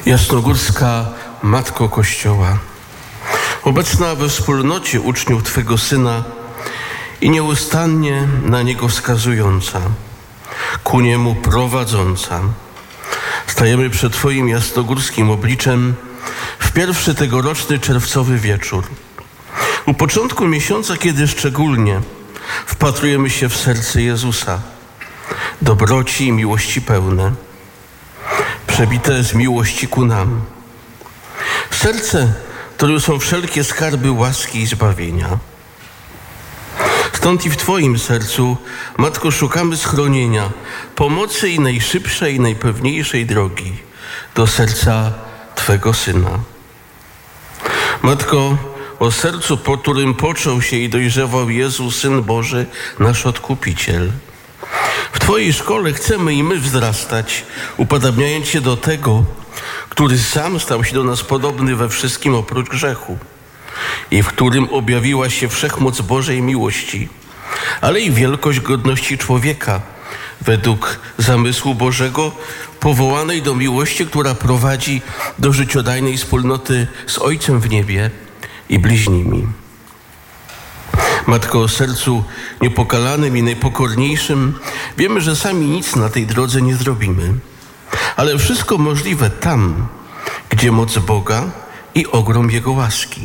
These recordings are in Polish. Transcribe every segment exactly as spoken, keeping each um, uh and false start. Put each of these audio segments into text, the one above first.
Jasnogórska Matko Kościoła, obecna we wspólnocie uczniów Twego Syna i nieustannie na Niego wskazująca, ku Niemu prowadząca, stajemy przed Twoim jasnogórskim obliczem w pierwszy tegoroczny czerwcowy wieczór. U początku miesiąca, kiedy szczególnie wpatrujemy się w serce Jezusa, dobroci i miłości pełne, przebite z miłości ku nam. Serce, w którym są wszelkie skarby łaski i zbawienia. Stąd i w Twoim sercu, Matko, szukamy schronienia, pomocy i najszybszej, najpewniejszej drogi do serca Twego Syna. Matko, o sercu, po którym począł się i dojrzewał Jezus, Syn Boży, nasz Odkupiciel. W Twojej szkole chcemy i my wzrastać, upodabniając się do tego, który sam stał się do nas podobny we wszystkim oprócz grzechu i w którym objawiła się wszechmoc Bożej miłości, ale i wielkość godności człowieka według zamysłu Bożego, powołanej do miłości, która prowadzi do życiodajnej wspólnoty z Ojcem w niebie i bliźnimi. Matko, o sercu niepokalanym i najpokorniejszym, wiemy, że sami nic na tej drodze nie zrobimy, ale wszystko możliwe tam, gdzie moc Boga i ogrom Jego łaski.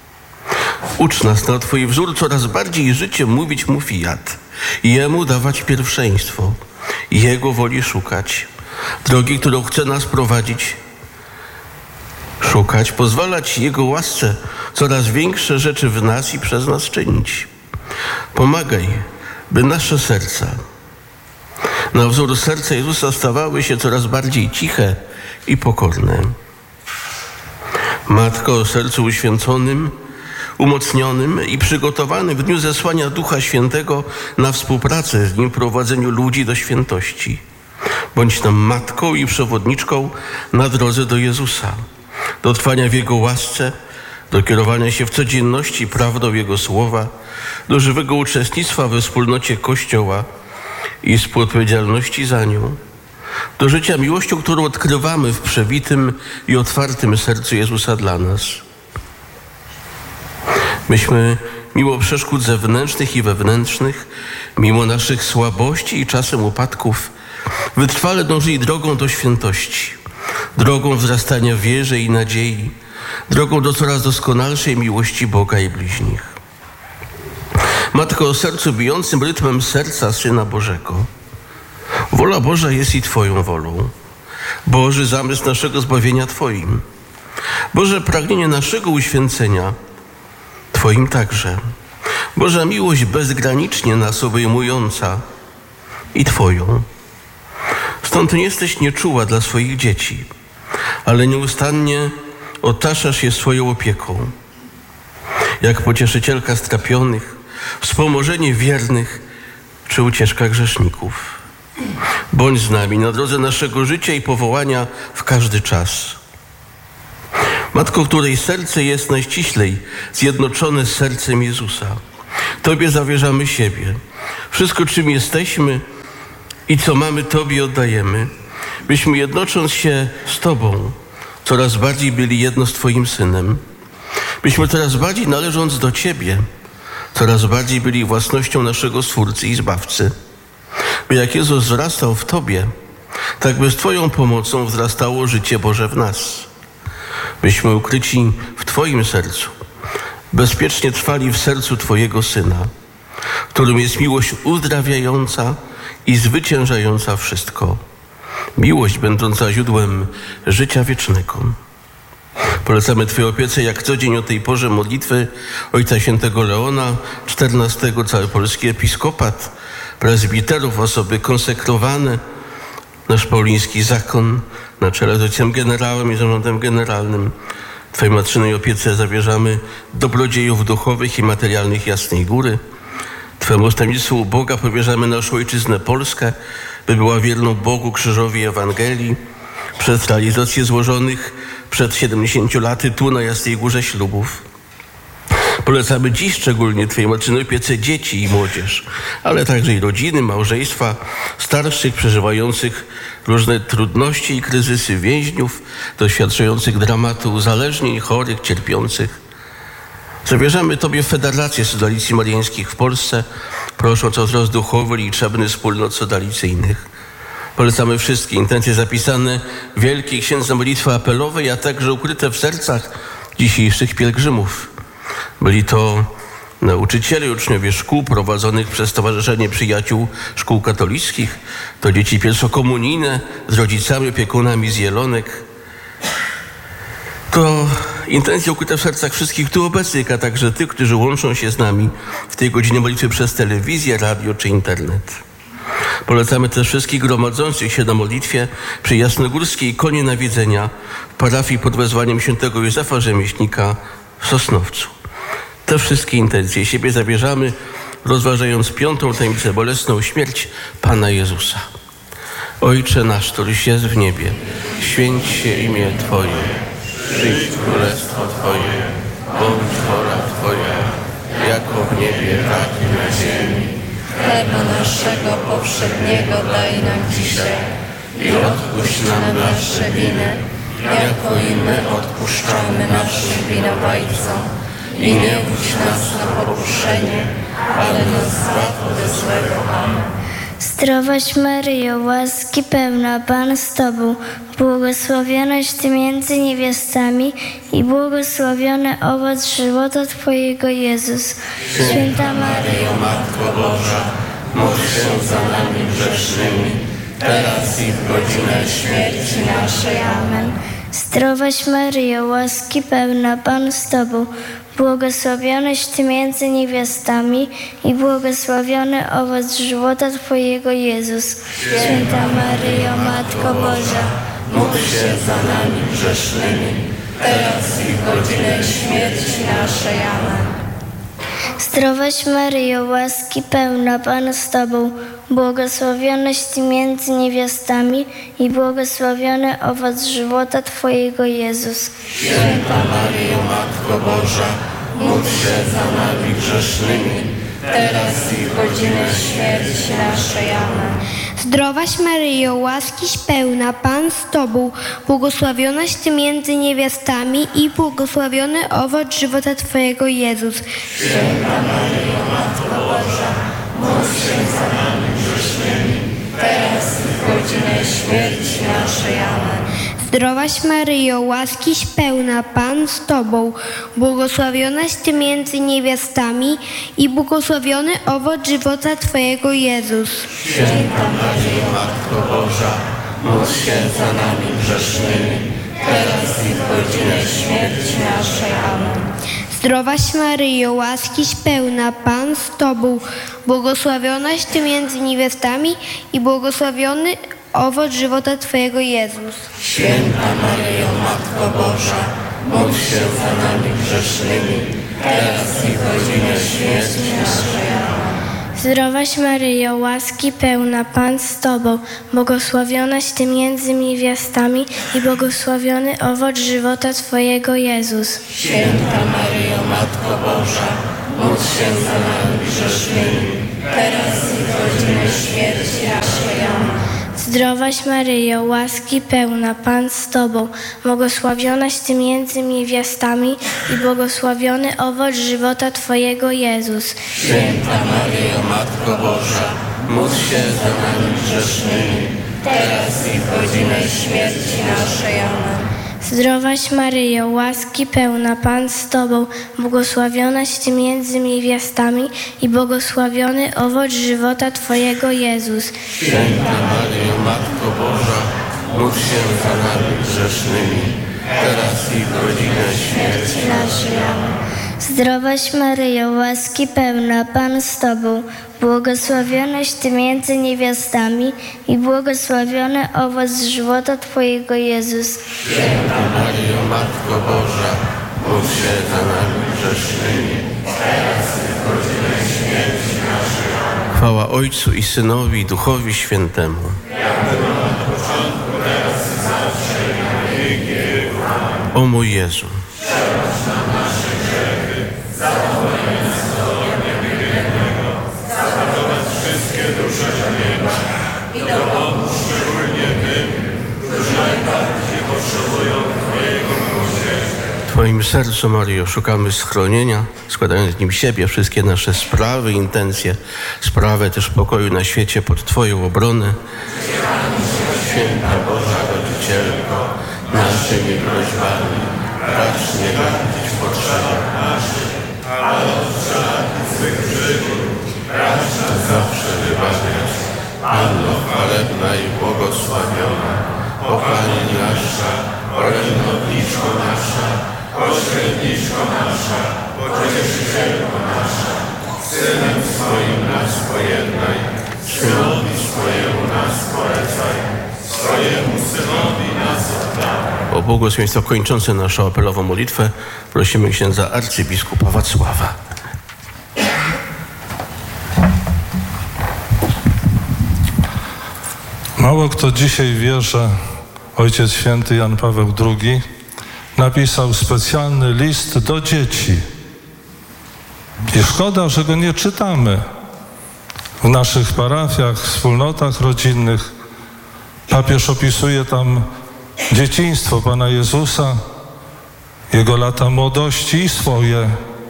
Ucz nas na Twój wzór coraz bardziej życiem mówić Mu fiat, Jemu dawać pierwszeństwo, Jego woli szukać, drogi, którą chce nas prowadzić, szukać, pozwalać Jego łasce coraz większe rzeczy w nas i przez nas czynić. Pomagaj, by nasze serca na wzór serca Jezusa stawały się coraz bardziej ciche i pokorne. Matko, o sercu uświęconym, umocnionym i przygotowanym w dniu zesłania Ducha Świętego na współpracę z Nim w prowadzeniu ludzi do świętości. Bądź nam matką i przewodniczką na drodze do Jezusa, do trwania w Jego łasce, do kierowania się w codzienności prawdą Jego słowa, do żywego uczestnictwa we wspólnocie Kościoła i współodpowiedzialności za nią, do życia miłością, którą odkrywamy w przewitym i otwartym sercu Jezusa dla nas. Myśmy, mimo przeszkód zewnętrznych i wewnętrznych, mimo naszych słabości i czasem upadków, wytrwale dążyli drogą do świętości, drogą wzrastania w wierze i nadziei, drogą do coraz doskonalszej miłości Boga i bliźnich. Matko, o sercu bijącym rytmem serca Syna Bożego, wola Boża jest i Twoją wolą. Boży zamysł naszego zbawienia Twoim. Boże pragnienie naszego uświęcenia Twoim także. Boża miłość bezgranicznie nas obejmująca i Twoją. Stąd nie jesteś nieczuła dla swoich dzieci, ale nieustannie otaczasz je swoją opieką. Jak pocieszycielka strapionych, wspomożenie wiernych czy ucieczka grzeszników. Bądź z nami na drodze naszego życia i powołania w każdy czas. Matko, której serce jest najściślej zjednoczone z sercem Jezusa. Tobie zawierzamy siebie. Wszystko, czym jesteśmy i co mamy, Tobie oddajemy, byśmy jednocząc się z Tobą coraz bardziej byli jedno z Twoim Synem. Byśmy coraz bardziej należąc do Ciebie, coraz bardziej byli własnością naszego Stwórcy i Zbawcy. By jak Jezus wzrastał w Tobie, tak by z Twoją pomocą wzrastało życie Boże w nas. Byśmy ukryci w Twoim sercu, bezpiecznie trwali w sercu Twojego Syna, w którym jest miłość uzdrawiająca i zwyciężająca wszystko. Miłość będąca źródłem życia wiecznego. Polecamy Twojej opiece jak co dzień o tej porze modlitwy Ojca Świętego Leona, czternastego, cały polski episkopat, prezbiterów, osoby konsekrowane, nasz pauliński zakon na czele z Ojcem Generałem i Zarządem Generalnym. Twojej matczynej opiece zawierzamy dobrodziejów duchowych i materialnych Jasnej Góry. Twemu stawnictwu Boga powierzamy naszą Ojczyznę Polskę, by była wierną Bogu, krzyżowi i Ewangelii, przez realizację złożonych przed siedemdziesięciu laty tu na Jasnej Górze ślubów. Polecamy dziś szczególnie Twojej matczynej opiece dzieci i młodzież, ale także i rodziny, małżeństwa, starszych, przeżywających różne trudności i kryzysy, więźniów, doświadczających dramatu uzależnień, chorych, cierpiących. Zawierzamy Tobie Federację Sodalicji Mariańskich w Polsce, prosząc o wzrost duchowy i liczebny wspólnot sodalicyjnych. Polecamy wszystkie intencje zapisane w Wielkiej Księdze Modlitwy Apelowej, a także ukryte w sercach dzisiejszych pielgrzymów. Byli to nauczyciele i uczniowie szkół prowadzonych przez Stowarzyszenie Przyjaciół Szkół Katolickich, to dzieci pierwszokomunijne z rodzicami, opiekunami z Jelonek. To intencje ukryte w sercach wszystkich tu obecnych, a także tych, którzy łączą się z nami w tej godzinie modlitwy przez telewizję, radio czy internet. Polecamy też wszystkich gromadzących się na modlitwie przy Jasnogórskiej Konie Nawiedzenia w parafii pod wezwaniem świętego Józefa Rzemieślnika w Sosnowcu. Te wszystkie intencje siebie zabierzamy, rozważając piątą tajemnicę bolesną, śmierć Pana Jezusa. Ojcze nasz, któryś jest w niebie, święć się imię Twoje, przyjdź królestwo Twoje, bądź wola Twoja, jako w niebie, tak i na ziemi. Chleba naszego powszedniego daj nam dzisiaj i odpuść nam nasze winy, jako i my odpuszczamy naszym winowajcom. I nie wódź nas na pokuszenie, ale nas zbaw ode złego. Amen. Zdrowaś Maryjo, łaski pełna, Pan z Tobą, błogosławionaś Ty między niewiastami i błogosławiony owoc żywota Twojego, Jezus. Święta Maryjo, Matko Boża, módl się za nami grzesznymi, teraz i w godzinę śmierci naszej. Amen. Zdrowaś Maryjo, łaski pełna, Pan z Tobą, błogosławionaś Ty między niewiastami i błogosławiony owoc żywota Twojego, Jezus. Święta Maryjo, Matko Boża, módl się za nami grzesznymi, teraz i w godzinę śmierci naszej. Amen. Zdrowaś Maryjo, łaski pełna, Pan z Tobą, błogosławionaś Ty między niewiastami i błogosławiony owoc żywota Twojego, Jezus. Święta Maryjo, Matko Boża, módl się za nami grzesznymi, teraz i w godzinę śmierci naszej. Amen. Zdrowaś Maryjo, łaskiś pełna, Pan z Tobą, błogosławionaś Ty między niewiastami i błogosławiony owoc żywota Twojego, Jezus. Święta Maryjo, Matko Boża, módl się za nami grzesznymi, teraz i w godzinę śmierci naszej. Amen. Zdrowaś Maryjo, łaskiś pełna, Pan z Tobą, błogosławionaś Ty między niewiastami i błogosławiony owoc żywota Twojego, Jezus. Święta Maryjo, Matko Boża, módl się za nami grzesznymi, teraz i w godzinę śmierci naszej. Amen. Zdrowaś Maryjo, łaskiś pełna, Pan z Tobą, błogosławionaś Ty między niewiastami i błogosławiony owoc żywota Twojego, Jezus. Święta Maryjo, Matko Boża, módl się za nami grzesznymi, teraz i w godzinę śmierci naszej. Amen. Zdrowaś Maryjo, łaski pełna, Pan z Tobą, błogosławionaś Ty między niewiastami i błogosławiony owoc żywota Twojego, Jezus. Święta Maryjo, Matko Boża, módl się za nami grzesznymi, teraz i w godzinę śmierci naszej. Amen. Zdrowaś Maryjo, łaski pełna, Pan z Tobą, błogosławionaś Ty między niewiastami i błogosławiony owoc żywota Twojego, Jezus. Święta Maryjo, Matko Boża, módl się za nami grzesznymi, teraz i w godzinę śmierci naszej. Amen. Zdrowaś Maryjo, łaski pełna, Pan z Tobą, błogosławionaś Ty między niewiastami i błogosławiony owoc żywota Twojego, Jezus. Święta Maryjo, Matko Boża, módl się za nami grzesznymi, teraz i w godzinę śmierci naszej. Amen. Zdrowaś Maryjo, łaski pełna, Pan z Tobą, błogosławionaś Ty między niewiastami i błogosławiony owoc żywota Twojego, Jezus. Święta Maryjo, Matko Boża, módl się za nami grzesznymi, teraz i w godzinę śmierci naszej. Amen. Chwała Ojcu i Synowi, i Duchowi Świętemu. O mój Jezu, Zachować W Twoim sercu, Maryjo, szukamy schronienia, składając w nim siebie, wszystkie nasze sprawy, intencje, sprawę też pokoju na świecie pod Twoją obronę. Święta Boża Rodzicielko, naszymi prośbami racz nie gardzić w potrzebach naszych, ale od swych grzechów racz nas zawsze wybawiać. Panno chwalebna i błogosławiona, o Pani nasza, orędowniczko nasza, pośredniczko nasza, pocieszycielko nasza, Synem swoim nas pojednaj, Synowi swojemu nas polecaj, swojemu Synowi nas oddawaj. O błogosławieństwo kończące naszą apelową modlitwę prosimy księdza arcybiskupa Wacława. Mało kto dzisiaj wie, że Ojciec Święty Jan Paweł drugi napisał specjalny list do dzieci. I szkoda, że go nie czytamy w naszych parafiach, wspólnotach rodzinnych. Papież opisuje tam dzieciństwo Pana Jezusa, Jego lata młodości i swoje.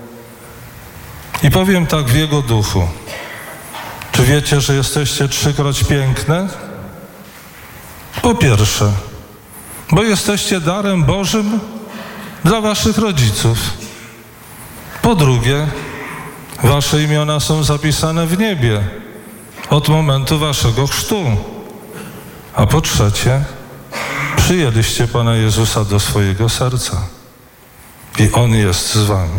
I powiem tak w Jego duchu. Czy wiecie, że jesteście trzykroć piękne? Po pierwsze, bo jesteście darem Bożym dla waszych rodziców. Po drugie, wasze imiona są zapisane w niebie od momentu waszego chrztu. A po trzecie, przyjęliście Pana Jezusa do swojego serca i On jest z wami.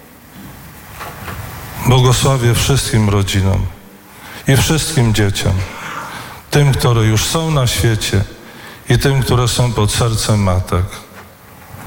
Błogosławię wszystkim rodzinom i wszystkim dzieciom, tym, które już są na świecie i tym, które są pod sercem matek.